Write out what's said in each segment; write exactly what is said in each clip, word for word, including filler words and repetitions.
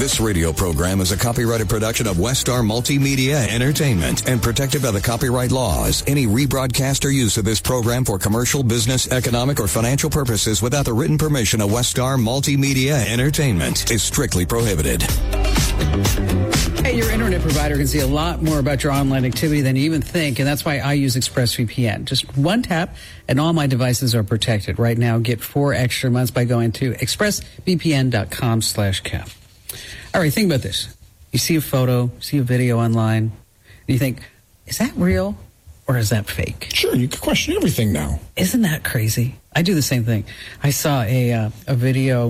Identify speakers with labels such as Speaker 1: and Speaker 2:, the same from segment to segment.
Speaker 1: This radio program is a copyrighted production of Westar Multimedia Entertainment and protected by the copyright laws. Any rebroadcast or use of this program for commercial, business, economic, or financial purposes without the written permission of Westar Multimedia Entertainment is strictly prohibited.
Speaker 2: Hey, your internet provider can see a lot more about your online activity than you even think, and that's why I use ExpressVPN. Just one tap, and all my devices are protected. Right now, get four extra months by going to expressvpn.com slash cap. All right, think about this. You see a photo, see a video online, and you think, is that real or is that fake?
Speaker 3: Sure, you can question everything now.
Speaker 2: Isn't that crazy? I do the same thing. I saw a uh, a video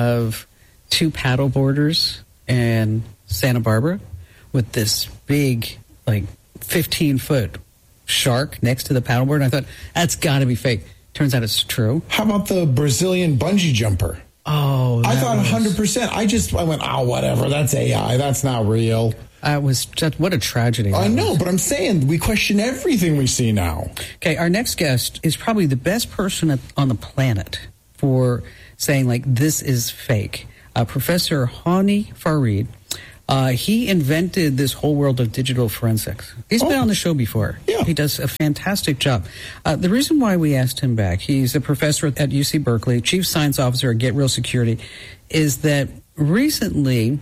Speaker 2: of two paddle boarders in Santa Barbara with this big, like, fifteen-foot shark next to the paddleboard. And I thought, that's got to be fake. Turns out it's true.
Speaker 3: How about the Brazilian bungee jumper?
Speaker 2: Oh,
Speaker 3: I thought
Speaker 2: was...
Speaker 3: one hundred percent. I just I went, oh, whatever. That's A I. That's not real.
Speaker 2: I was just, what a tragedy.
Speaker 3: I know,
Speaker 2: was.
Speaker 3: But I'm saying we question everything we see now.
Speaker 2: Okay, our next guest is probably the best person on the planet for saying, like, this is fake. Uh, Professor Hany Farid. Uh, he invented this whole world of digital forensics. He's oh. been on the show before.
Speaker 3: Yeah.
Speaker 2: He does a fantastic job. Uh, the reason why we asked him back, he's a professor at U C Berkeley, chief science officer at Get Real Security, is that recently,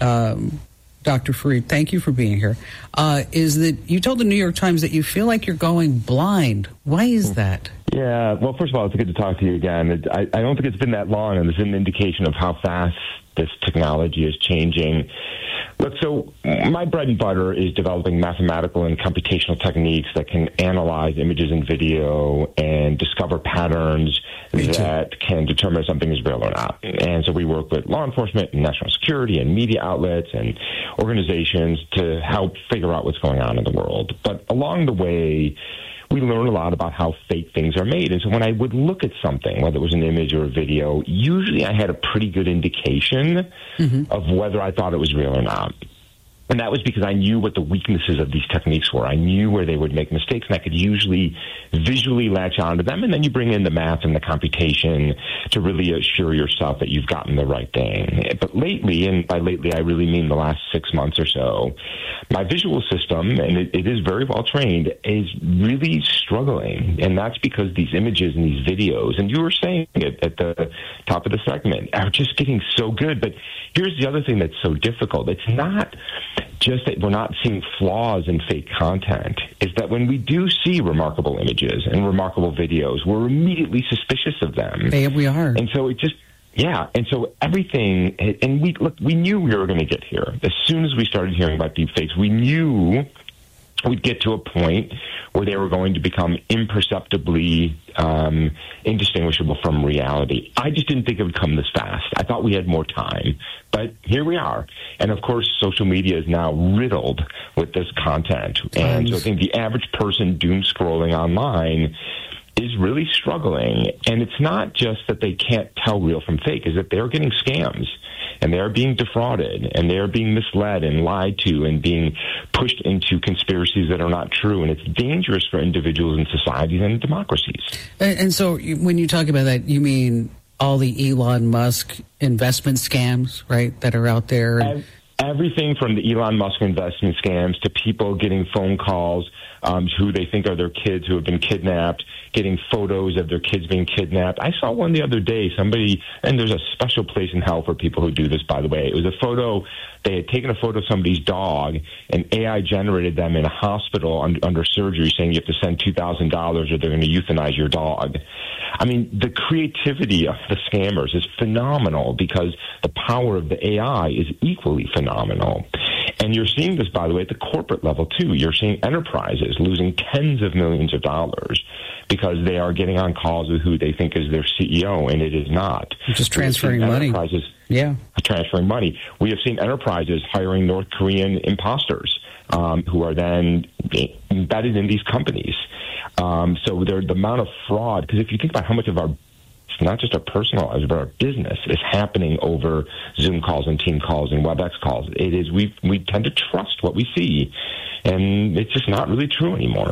Speaker 2: um, Doctor Farid, thank you for being here, uh, is that you told the New York Times that you feel like you're going blind. Why is that?
Speaker 4: Yeah, well, first of all, it's good to talk to you again. It, I, I don't think it's been that long, and it's an indication of how fast this technology is changing. Look, so my bread and butter is developing mathematical and computational techniques that can analyze images and video and discover patterns that can determine if something is real or not. And so we work with law enforcement and national security and media outlets and organizations to help figure out what's going on in the world. But along the way, we learn a lot about how fake things are made. And so when I would look at something, whether it was an image or a video, usually I had a pretty good indication mm-hmm. of whether I thought it was real or not. And that was because I knew what the weaknesses of these techniques were. I knew where they would make mistakes, and I could usually visually latch onto them. And then you bring in the math and the computation to really assure yourself that you've gotten the right thing. But lately, and by lately I really mean the last six months or so, my visual system, and it, it is very well trained, is really struggling. And that's because these images and these videos, and you were saying it at the top of the segment, are just getting so good. But here's the other thing that's so difficult. It's not just that we're not seeing flaws in fake content, is that when we do see remarkable images and remarkable videos, we're immediately suspicious of them.
Speaker 2: Yeah, we are.
Speaker 4: And so it just, yeah, and so everything, and we look, we knew we were going to get here. As soon as we started hearing about deep fakes, we knew we'd get to a point where they were going to become imperceptibly um, indistinguishable from reality. I just didn't think it would come this fast. I thought we had more time, but here we are. And of course, social media is now riddled with this content. And so I think the average person doom scrolling online is really struggling. And it's not just that they can't tell real from fake, is that they're getting scams. And they're being defrauded, and they're being misled and lied to and being pushed into conspiracies that are not true. And it's dangerous for individuals and societies and democracies.
Speaker 2: And, and so when you talk about that, you mean all the Elon Musk investment scams, right, that are out there? And-
Speaker 4: Everything from the Elon Musk investment scams to people getting phone calls um, who they think are their kids who have been kidnapped, getting photos of their kids being kidnapped. I saw one the other day, somebody, and there's a special place in hell for people who do this, by the way. It was a photo, they had taken a photo of somebody's dog, and A I generated them in a hospital under, under surgery saying you have to send two thousand dollars or they're going to euthanize your dog. I mean, the creativity of the scammers is phenomenal because the power of the A I is equally phenomenal. And you're seeing this, by the way, at the corporate level, too. You're seeing enterprises losing tens of millions of dollars because they are getting on calls with who they think is their C E O, and it is not.
Speaker 2: Just transferring money.
Speaker 4: Enterprises
Speaker 2: yeah.
Speaker 4: transferring money. We have seen enterprises hiring North Korean imposters um, who are then embedded in these companies. Um, so the amount of fraud, because if you think about how much of our, not just our personal lives, but our business is happening over Zoom calls and team calls and WebEx calls. It is, we we tend to trust what we see, and it's just not really true anymore.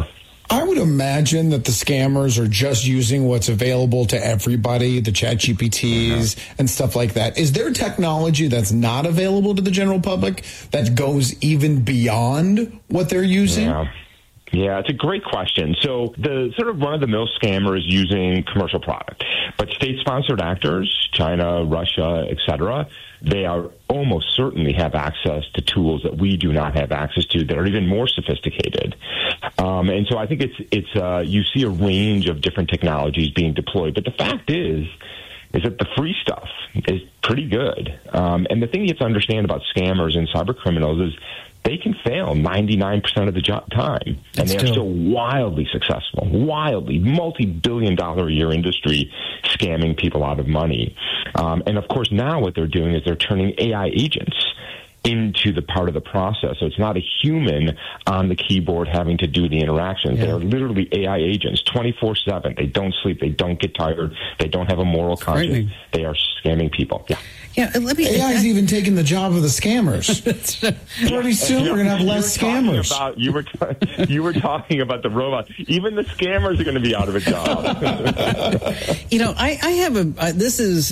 Speaker 3: I would imagine that the scammers are just using what's available to everybody, the Chat G P Ts yeah. and stuff like that. Is there technology that's not available to the general public that goes even beyond what they're using?
Speaker 4: Yeah. Yeah, it's a great question. So the sort of run-of-the-mill scammer is using commercial product, but state-sponsored actors, China, Russia, et cetera, they are almost certainly have access to tools that we do not have access to that are even more sophisticated. Um, and so I think it's it's uh, you see a range of different technologies being deployed, but the fact is is that the free stuff is pretty good. Um, and the thing you have to understand about scammers and cyber criminals is they can fail ninety-nine percent of the jo- time, and they're still wildly successful, wildly, multi-billion dollar a year industry scamming people out of money. Um, and, of course, now what they're doing is they're turning A I agents into the part of the process. So it's not a human on the keyboard having to do the interactions. Yeah. They're literally A I agents, twenty-four seven. They don't sleep. They don't get tired. They don't have a moral conscience. They are scamming people. Yeah.
Speaker 2: Yeah, let me,
Speaker 3: A I's even taking the job of the scammers. Pretty soon we're going to have less
Speaker 4: you
Speaker 3: scammers.
Speaker 4: About, you, were t- you were talking about the robots. Even the scammers are going to be out of a job.
Speaker 2: You know, I, I have a, uh, this is